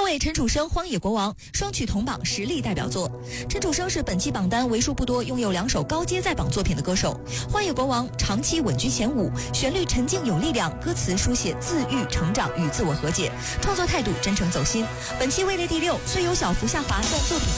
位陈楚生《荒野国王》双曲同榜实力代表作。陈楚生是本期榜单为数不多拥有2首高阶在榜作品的歌手，《荒野国王》长期稳居前5，旋律沉静有力量，歌词书写自愈、成长与自我和解，创作态度真诚走心。本期位列第6，虽有小幅下滑，但作品